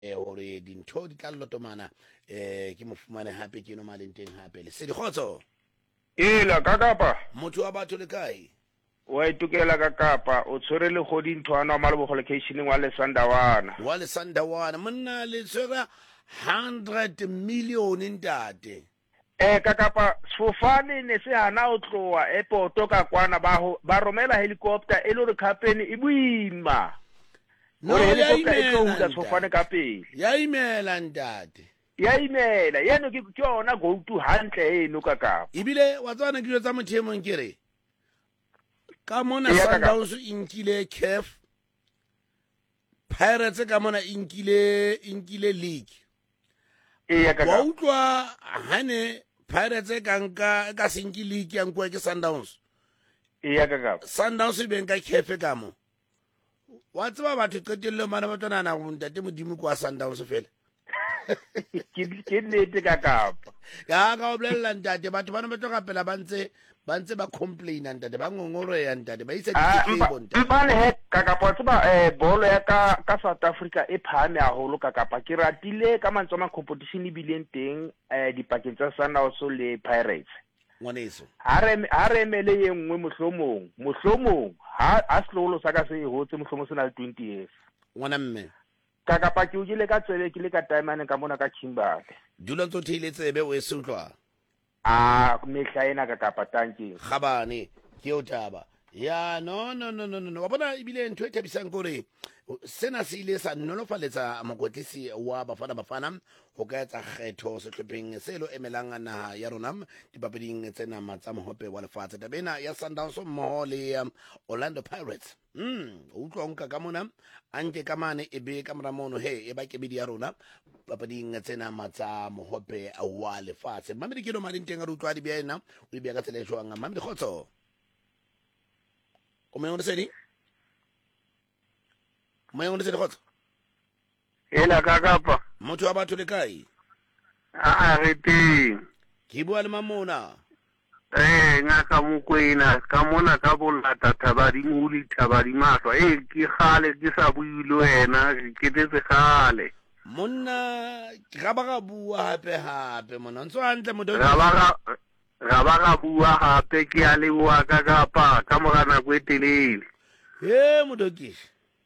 hore dintho di tla lotomana ke mo fumane hape ke no maleng teng hape le se di khotso Ela kakapa motho wa batho le kae wa itukela kakapa o tshwere le godi ntwana wa malebo locationeng wa Lesandawana wa le Sandawana monna le tshwera 100 million ntate kakapa sefofane ne se hana o tloa airport ka kwana ba romela helicopter e le re captain e buima no ya imela sefofane ka pele ya imela ntate ya imela yeno ke yona go to hantle eno kakapa ibile wa tswana ke tsa motho emong kere ka mona Sundowns inkile CAF Pirates ka mona inkile league wa utlwa hane Pirates ka sinki league ya nkwa ke Sundowns Sundowns ben ka CAF ka mo wa tsaba batho qetelle mana ba tsana na go ntate modimo kwa Sundowns fela ke nnete kakapa ya ka o bolella ntate batho bana ba tloga pela bantse ba complaina ntate ba ngongoro ya ntate ba isa ditlebo ntate bale he kakapa tsaba bolo ya ka South Africa e phame haholo kakapa ke ratile ka mantsoma competition e bileng teng dipakeng tsa Sundowns le Pirates ngwaneso ha re mele ye nngwe mohlomong ha slolo sa ka se hotse mohlomong se na le 20 years ngwana mme kakapa ke o jile ka tsebe ke le ka taemane ka mona ka Kimberley dula ntse o theile tsebe o e se utlwa mehla ena kakapa tanki gabane ke o taba ya no wa bona ibile ntho e thabisang gore sena se ile sa nolofaletsa mokotlisi wa Bafana go ka etsa kgetho sehlopheng se lo emelang naha ya rona dipapading tsena matsa mohope wa lefatshe tabena ya Sundowns mmoho le Orlando Pirates o utlwa nka ka mona anke ka mane e be ka mora mono he e ba ke bidi ya rona papading tsena matsa mohope wa lefatshe mamedi ke no maleng teng a re utlwa di bena o di bea ka tsela e jwang mamedi khotso o me o sedi Mayong se khotso ela kakapa motho wa batho le kae re teng ke bua le mamona ngaka Mokoena ka mona ka bolata Thabadi Muli Thabadi Mahlwa ke gale ke sa buile wena ke tetse gale monna ga ba ga bua hape mona ntse hantle modo ga ba ga bua hape ke a le bua kakapa ka mogana go etelele modokishi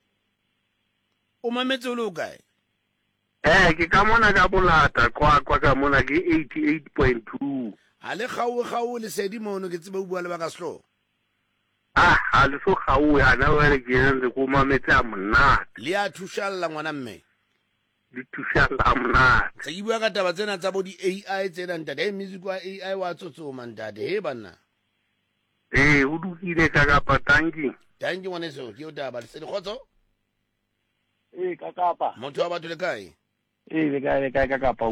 o mametse o le o kae ke ka mona ka bolata kwa ka mona ke 88.2 a le gaue le sedi mono ke tsebe o bua le ba ka sehlo a le so gaue ana wele ke ntse go mametse a monna le a thushalla ngwana mme le thushalla monna tsa ke bua ka taba tsena tsa bo di AI tsena ntate music wa AI wa tsotsoma ntate he banna o dukile ka patanki ngwana so ke o taba le se di khotso kakapa motho wa batho le kae le kae kakapa o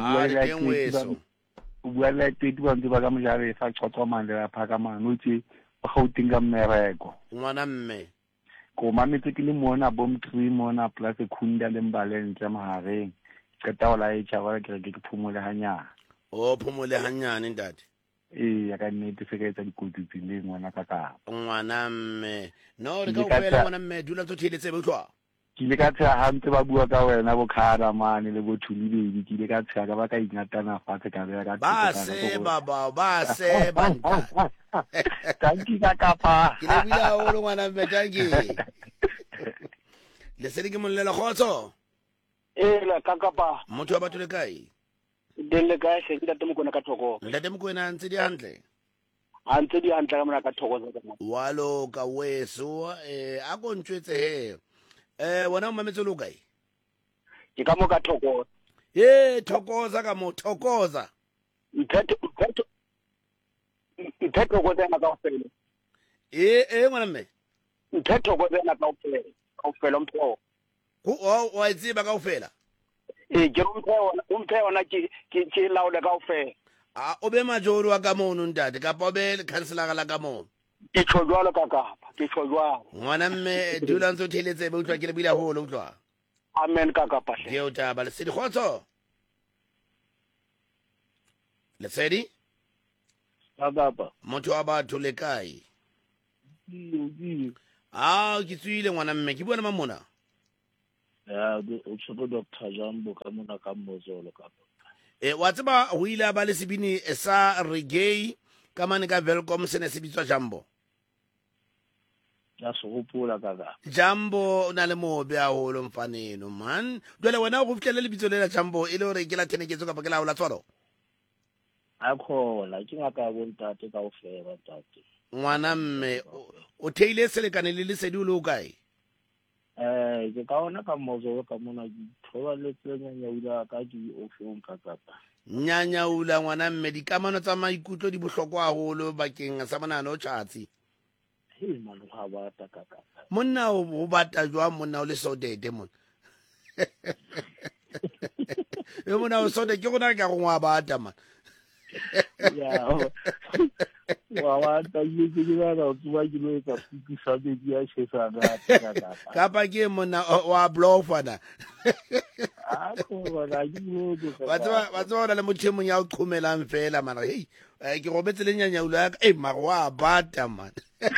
bua le tete ba ntse ba ka mojare fa Qoqomane le phaka mano tse ba Gauteng ka mmereko ngwana mme ko mametse ke le mona bom tree mona plus Khunda le Mbalentle mahareng qeta go la e tshaba ke re ke phumole hanyana phumole hanyane ntate ya ka nnete se ka etsa dikotsi tseleng ngwana kakapa ngwana mme no re ka o fela ngwana mme dula ntse thile tsebe utlwa ke ile ka tsaya hantse ba bua ka wena bo khara mane le bo Thulibedi ke ile ka tsaya ka ba ka ingatana fatshe ka be ka ba se banta tanki kakapa ke le bila o ngwana mme tanki le se ke mollela khotso la kakapa motho wa batho le kae dele ka se ke tata Mokoena ka thoko ntate Mokoena ntse di hantle ntse di hantle ka mona ka thoko walo ka weso a go ntshwetse he wena o mametse lo kae ke ka mo ka thoko thokoza ka mo thokoza mphetho go tsena ka ofela ngwana mme mphetho go tsena ka ofela mpho wa itsiba ka ofela ke umphe ona ke laole ka ofela o be majoro wa ka mono ntate kapa o be councilor la ka mono ke tshojwalo kakapa ke tshojwalo ngwana mme dula ntse o theletse be utlwa ke le bila holo utlwa amen kakapa ke o taba le se di khotso le sedi kakapa motho wa batho le kae ke tswile ngwana mme ke bua le mamona o tshwere Dr. Jambo ka mona ka Mozolo ka wa tseba ho ile a ba le sebini sa reggae ka mane ka Welcome se ne se bitswa Jambo. ya se gopola ka Jambo o na le mobe haholo mfaneno man. Jwale wena go fitlhela lebitso le la Jambo e le hore ke la teneketso ka la o la tshwaro. a khola ke ngaka bontate ka ofela tate Ngwana mme o theile selekane le lesedi o le o kae? ke ka ona ka Mozolo ka mona ke thoba le tsenyanya ka di ofong ka kapa Nyanyaula ngwana mme dikamano tsa maikutlo di bohlokwa haholo bakeng sa monana o tjhatsi. mano ha bata ka Monna o bata jwang monna o le sodete monna. Yo monna o sodete ke gona ka go ngwa bata man. ya wa bata ke ba o tsuwa ke lo ka fitisa be dia shesa ga ka Kapa ke monna wa blofana. a ko ba ke mo Batho ba le motho mong ya o qhomelang fela mara hey ke robetse le nyanyaulo ya ka mara wa bata man.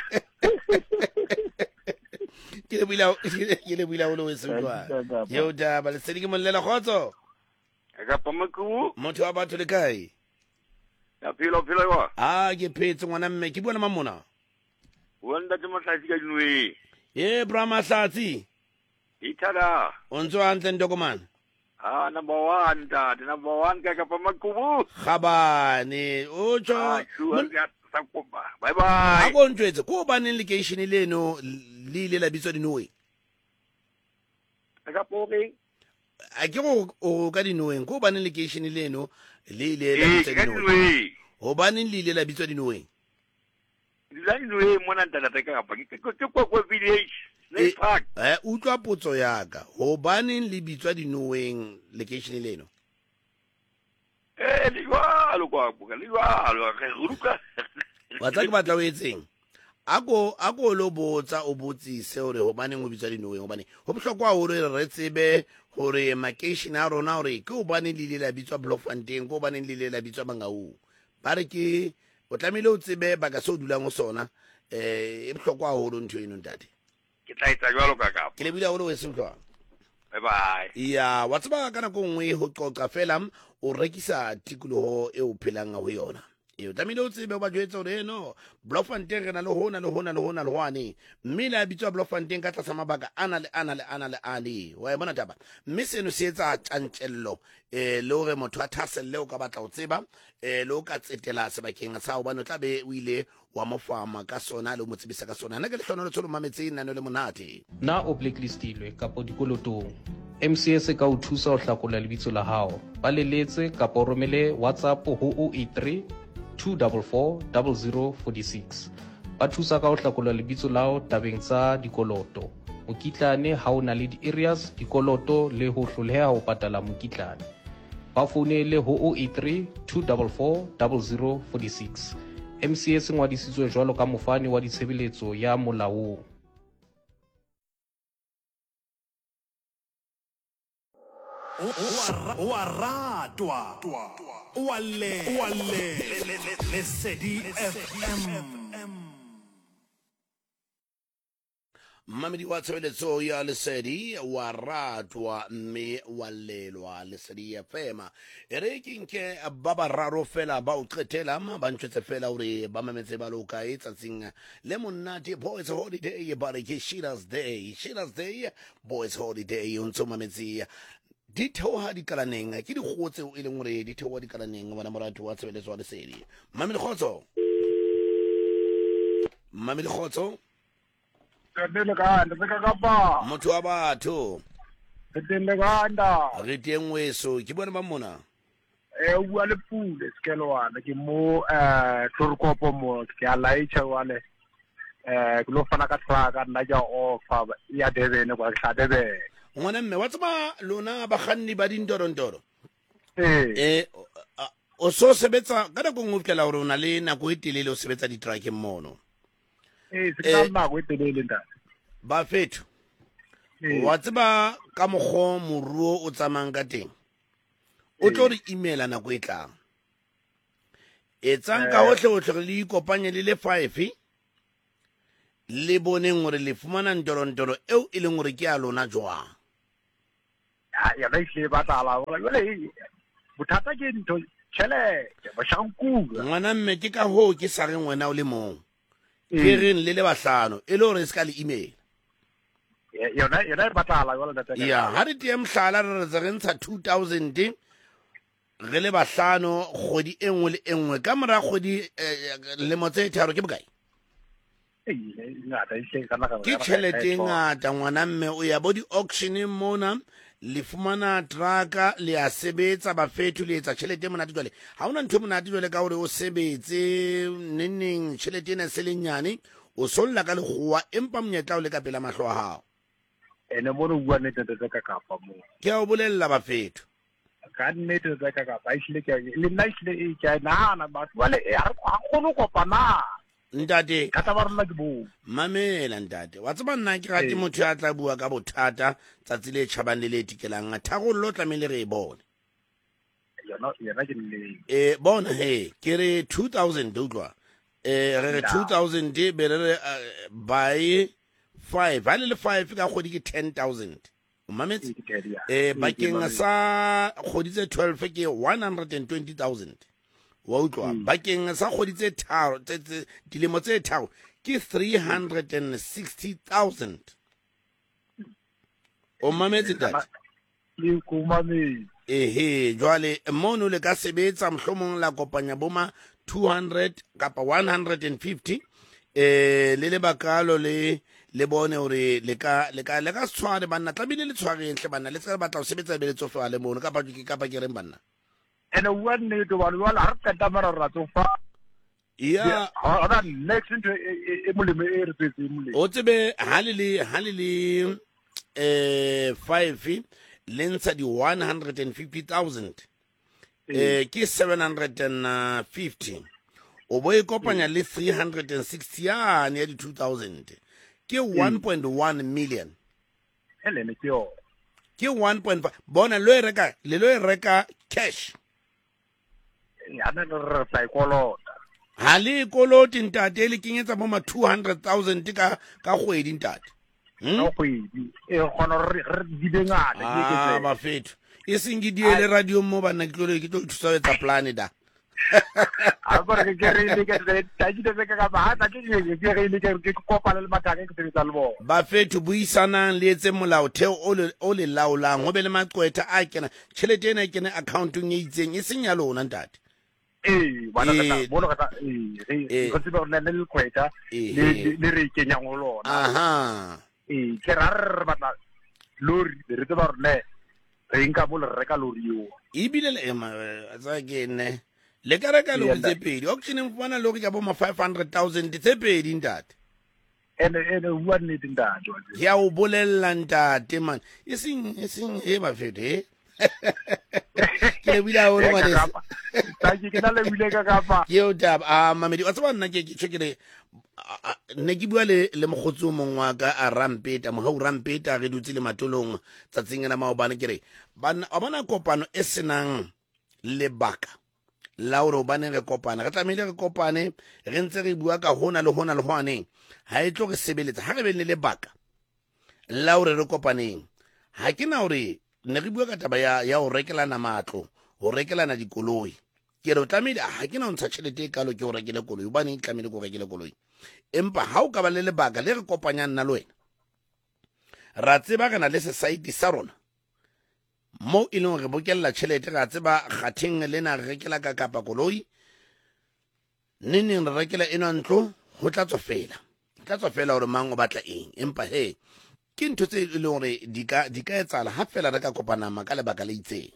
Ke le buila o le we sentwa yo da ba le sedi ke mollela khotso ka pamaku motho wa batho le kae ya philo wa ke phetse ngwana mme ke buana mamona wanda ke mahlasi ka dinwe Brahma Hlatsi ithala o ntse a ntle ntokomane number 1 dad number 1 ka pamaku gabane o tjo bye bye a go ntwetse ko baneng location leno le ile la bitswa dinowe ka poke a ke go ka dinoweng ko baneng location leno le ile la bitswa dinowe ho baneng le ile la bitswa dinowe dinwe mona ntana ka pa ke kwa village Snake Park utlwa potso yaka ho baneng le bitswa dinoweng location leno liwalo kwa buka liwalo ke ruka wa tsa ke batla o etseng ako lo botsa o botsise hore ho baneng o bitswa dinoweng ho baneng ho bohlokwa hore re tsebe hore makeishene a rona hore ke ho baneng le ile la bitswa Bloemfontein ko baneng le ile la bitswa Mangaung ba re ke o tlamehile o tsebe baka se o dulang ho sona e bohlokwa haholo ntho eno ntate ke tla etsa jwalo ka ke le bile haholo we setlwa bye bye ya wa tseba ka nako nngwe ho qoqa fela o rekisa tikoloho e o phelang ho yona e o tlamehile o tsebe o ba jwetsa hore no Bloemfontein re na le hona le hona le hona le hwane mme la bitswa Bloemfontein ka tlasa mabaka ana le wa e bona taba mme seno se etsa tjantjello le hore motho a thaselle o ka batla o tseba le o ka tsetela sebakeng sa hobane o tla be o ile wa mofama ka sona le mo tsebisa ka sona nna ke le hlono le tsholo mametseng nano le monate na o blacklistilwe kapo dikolotong MCS ka o thusa ho hlakola lebitso la hao ba leletse kapo o romele WhatsApp ho 083 244 0046 ba thusa ka ho hlakola lebitso la hao tabeng tsa dikoloto mokitlane ha o na le di-areas dikoloto le ho hloleha ho patala mokitlane ba founele ho 083 244 0046 MCS ngwadisitswe jwalo ka mofani wa ditshebeletso ya molaong wa ratwa wa le Lesedi FM Mamedi wa tshebeletso ya Lesedi wa ratwa mme wa lelwa Lesedi FM ere ke ba bararo fela ba o qetela ba ntshetse fela hore ba mametse ba lo kae tsatsing le monate boys holiday ba re ke Shira's day boys holiday o ntso mametse di theoha di kalaneng ke di gotse o ileng hore di theoha di kalaneng bana moratho wa tshebeletso wa Lesedi Mamedi khotso Tendele kanda beka kapa motho wa batho tendele kanda re teng weso ke bona mamona o bua le pule skelwana ke mo tlorkopo mo ke a laicha wale ke lo fana ka tlhaka nna ja offer ya Durban kwa Durban ngwana mme wa tsama lona ba kganni ba dintorontoro o so sebetsa ka nako ngwe fela hore o na le nako e telele o sebetsa di-truckeng mono se ka nako e telele ntate ba fethu wa tseba ka mokgo moruo o tsamayang ka teng o tlo re emaila nako e tlang etsang ka hohle re le ikopanye le le 5 le boneng hore le fumana ntorontoro eo e leng hore ke a lona jwang yona ehlile batala jale bothata ke ntho tšhelete bošankula ngwana mme ke ka hoo ke sa reng wena o le mong ke reng le bahlano e le gore e se ka le email yona e batala jale ya ha re tee mohlala re re ntsha 2000 re le bahlano kgwedi e nngwe le e nngwe ka mora kgwedi lemo tse tharo ke bokae ke tšhelete e ngata ngwana mme o ya bo di-auctioneng mona le fumana traka le a sebetsa bafetho le etsa tšhelete e monate jwale ga ona ntho e monate jwale ka gore o sebetse neneng tšhelete ena se le nyane o solola ka lekgowa empa monyetla o le ka pela mahlo a gago ene mo re bua nnete tse ka kapa mo ke a o bolelela bafetho ka nnete tse ka kapa ehlile ke le nna ehlile ke a nahana batho jale ga kgone go kopana ntate ka taba rona ke bo mamela ntate wa tseba nna ke rate motho ya tla bua ka bothata tsatsi le tšhabang le le tikelang tharollo tlamehile re e bone yona ke le bona he ke re 2000 utlwa re re 2000 be re re by 5 ha le 5 ka kgwedi ke 10000 o mametse bakeng sa kgwedi tse 12 ke 120000 wa utlwa bakeng sa kgwedi tse tharo dilemo tse tharo ke 360000 o mametse ntate le kumame jwale mono le ka sebetsa mohlomong la kopanya boma 200 kapa 150 le le bakalo le bone hore le ka tshware banna tlamehile le tshwarehle banna le tsa batla go sebetsa be le tsofa le mono kapa ke reng banna ene wa nnete ba lwa ha ka tamara ratso fa ya ha next into e molemo e re tsetse molemo o tsebe ha le 5 le ntsha di 150000 ke 750 o bo e kopanya le 360 yane ya di 2000 ke 1.1 million elene ke yo ke 1.5 bona lo e reka cash yana re sa ikolota ha le koloti ntate le kenyetsa bo ma 200,000 ka kgwedi ntate no kgwedi e gona re di bengata ba fetho e seng ke diele radio mo bana ke tlo thusa etsa plan da a ba re ke re le ke ta di tse ka ba ta ke re le ke kopana le mataka ke tse tsa lebo ba fetho buisanang le etse molaotheo o le laolang go be le maqwetha a kena tšhelete ena e kene accountong e itseng e seng ya lona ntate bana ka bono ka re go tseba rena le kweta le re kenya go lona aha ke ra batla lori re tseba rena re nka bo le reka lori yo ibile le tsa ke ne le ka reka lori tse pedi auctioneng fana lori ka bo ma 500,000 tse pedi ntate ene bua nnete ntate ya o bolella ntate man e seng ba fete ke le bila o le ngwana ta ke na le bile ka kapa ke o taba mamedi wa tsaba nna ke tshekere ne ke bua le mogotsi o mongwe wa ka a rampeta mohau rampeta re dutse le matolong tsatsing ena maobane ke re bana kopano e senang lebaka la gore bane re kopana re tlamehile re kopane re ntse re bua ka hona le hwane ha e tlo re sebeletsa ha re be le lebaka la gore re kopaneng ha ke na gore ne re bua ka taba ya go rekelana matlo go rekelana dikoloi ke re o tlamehile ha ke na o ntsha tšhelete e kalo ke go rekele koloi obane e tlamehile ko rekele koloi empa ha o ka ba le lebaka le re kopanyang nna le wena ra tseba re na le society sa rona mo e leng re bokella tšhelete ra tseba kgatheng lena re rekela ka kapa koloi neneng re rekela ena ntlo go tla tsofela gore mang o batla eng empa he ke ntho tse e leng gore di ka etsala ha fela re ka kopanama ka lebaka le itseng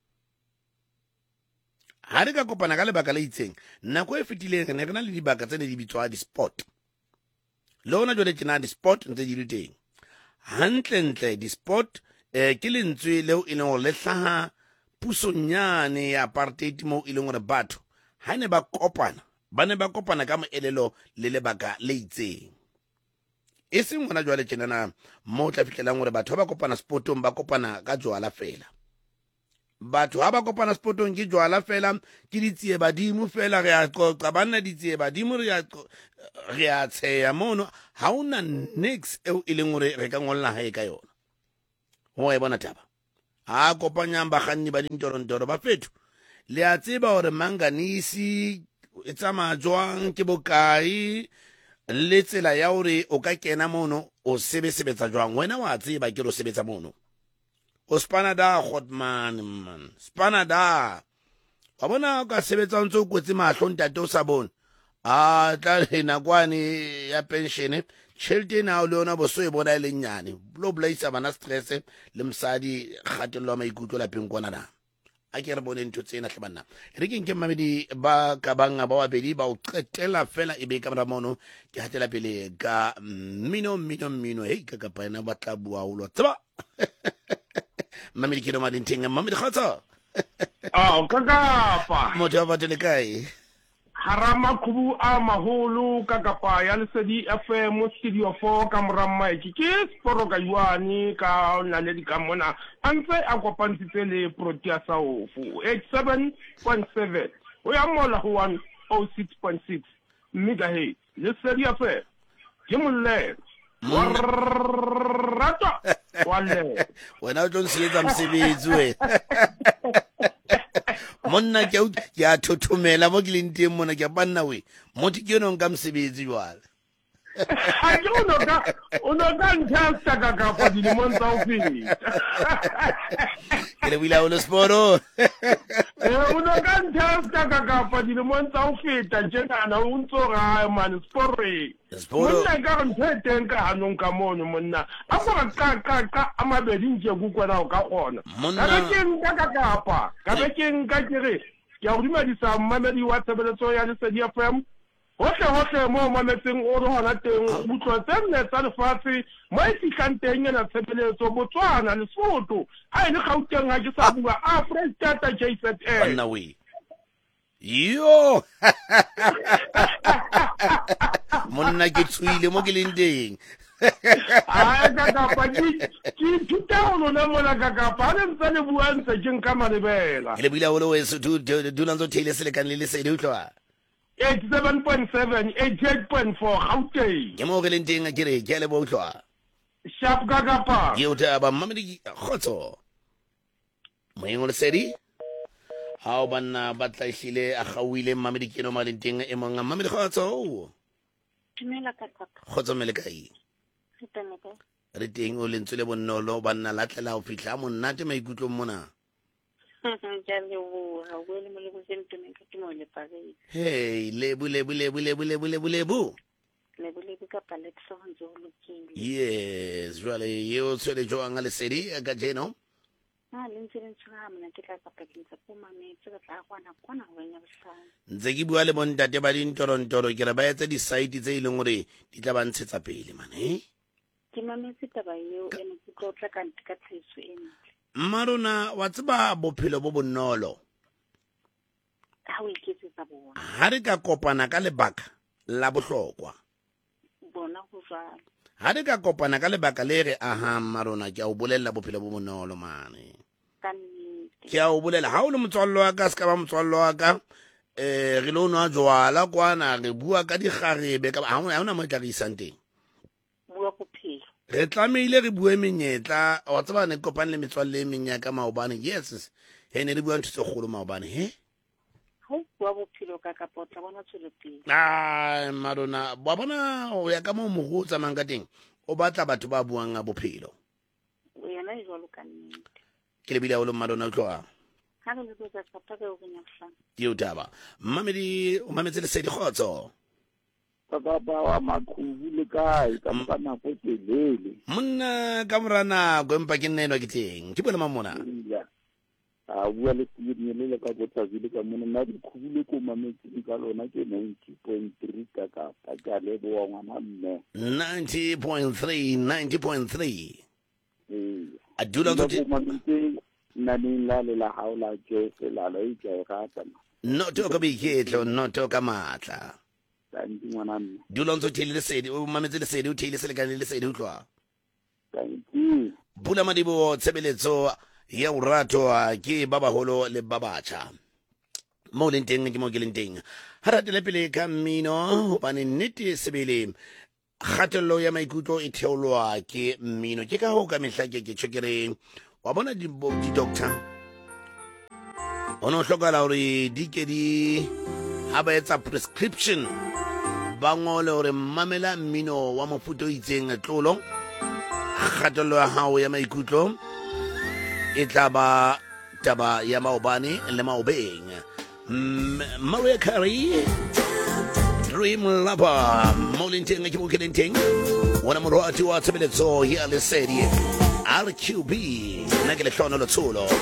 ha re ka kopana ka lebaka le itseng nako e fetileng re ne re na le dibaka tse ne di bitswa di-sport le ona jwale ke na di-sport ntse di le teng hantlentle di-sport ke lentswe leo e leng gore le hlaha pusonyane ya apartheid mo e leng gore batho ha ne ba kopana ka moelelo le lebaka le itseng e seng gona jwale tjenana mo o tla fitlhelang gore batho ba kopana sportong ba kopana ka jwala fela batho ha ba kopana sportong ke jwala fela ke ditsie badimo fela re a qoqa banna ditsie badimo re a tsheya mono ha una nix eo e leng gore re ka ngolla hae ka yona ho e bona taba ha kopanyang bakganni ba dintorontoro ba fetho le a tseba hore manganese e tsamaya jwang ke bokae le tsela ya hore o ka kena mono o sebetsa jwang wena wa tseba ke re o sebetsa mono o spanada Godman man spanada wa bona ka sebetsa ntse o kwetse mahlo ntate o sa bone a tla le nakwane ya pension tšhelete na o le yona bo so e bona e le nyane lo blaisa bana stress le msadi kgatello ya maikutlo lapeng kwana na a ke re bone ntho tsena hle banna re ke nke mamedi ba ka banga ba babedi ba o qetela fela e be ka mora mono ke hatela pele ka mino hey ka ka paena ba tla bua o lo tsaba mamedi ke no ma dinteng mamedi khatsa Kakapa. motho ba tele kae Harama kubu a mahulu kakapa ya Lesedi FM studio 4 kamrama ke sporo ka yuani ka na le dikamona antse a kopantse le Protea South 87.7 o ya mola ho 106.6 megahertz Lesedi FM ke molle warata wale wena o tlo nsietsa mosebetsi we monna ke a thothomela mo ke leng teng mona ke a banna we motho ke yone nka mosebetsi jwale ha ke uno ka ntshasta kakapa dilemong tsa ho feta ke le buile o lo sporo uno ka ntshasta kakapa dilemong tsa ho feta tjenana o ntso gae man sporre monna ka re ntho e teng ka hanong ka mono monna a gore ka a mabedi ntse ku kwena o ka kgona ka be ke nka kakapa ka be ke nka ke re ke a go dumedisa mmamedi wa tshebeletso ya Lesedi FM hohle mo mametseng o re hona teng butlo tse nne tsa lefatshe mo e fihlang teng ena tshebeletso Botswana Lesotho ha e le Gauteng ha ke sa bua a Freistata JZN banna we yo monna ke tswile mo ke leng teng a kakapa ke thuta ho lona mona kakapa ha ntse le bua ntse ke nka malebela ke le buile o lo weso dulang ntse theile selekane le Lesedi utlwa 87.7 88.4 Gauteng ke mo re leng teng ke re ke a le bo utlwa sharp kakapa ke o taba mamedi khotso moeng Lesedi ha o banna ba tla hlile a gauile mamedi ke no maleng teng e mong mamedi khotso Dumela kakapa khotso mele kae Setaneka re teng o lentswe le bonolo banna la tlela o fihla monate maikutlo mona hey lebu yes jwale yo tswele jwang a Lesedi ka jeno ntse ke bua le bontate ba dintorontoro ke re ba etse di-site tse e leng gore di tla ba ntshetsa pele mane ke mametse taba eo ene ke tlo tla ka tlhahiso e ntle mmarona wa tseba bophelo bo bonolo ha o iketsetsa bona ha re ka kopana ka lebaka la bohlokwa bona go jwalo ha re ka kopana ka lebaka le re aha mmarona ke a o bolella bophelo bo bonolo mane ka nnete ke a o bolela ha o le motswallo wa ka se ka ba motswallo wa ka re lo nwa jwala kwana re bua ka dikgarebe ka ha ona mo tla re isang teng bua bophelo re tlameile re bue menyetla wa tseba ne kopane le metswalle e meng ya ka maobane yes he ne re bua ntho tse kgolo maobane he ha o bua bophelo ka kapa o tla bona tswelopele marona wa bona o ya ka moo mogo o tsamayng ka teng o batla batho ba buang a bophelo yena e jwalo ka nnete ke lebile o le marona o tloa ha re lebetsa tsapa ka o renya bohlano ke o taba mmamedi o mametse Lesedi khotso kakapa wa maqhubu le kae ka mpa nako telele monna ka mora nako empa ke nnenwa ke teng ke bole mamona a bua le le ka Botsazile ka mona na dikhubule ko mametseng ka lona ke 90.3 kakapa ka le bo ngwana mme 90.3 a dula ntse na la haula ke la e ke rata no to ka biketlo no to ka matla thank you ngwana mme dula ntse thile Lesedi o mametse Lesedi o thile selekane le Lesedi utlwa thank you bula madibo tshebeletso ya urato ke ba baholo le ba batjha mo leng teng ke mo ke leng teng ha ratele pele ka mmino hobane nnete sebele kgatello ya maikutlo e theolwa ke mmino ke ka ho ka mehla ke tshokere wa bona di-doctor ono hlokahala hore di ke di ha ba etsa prescription ba ngole hore mamela mmino wa mofuta o itseng tlolo kgatello ya hao ya maikutlo e tla ba taba ya maobane le maobeng. Mariah Carey Dream Lover Molinteng ke bukelenteng wona morwati wa tshebeletso ya lesedi RQB na ke le hlono lo tsolo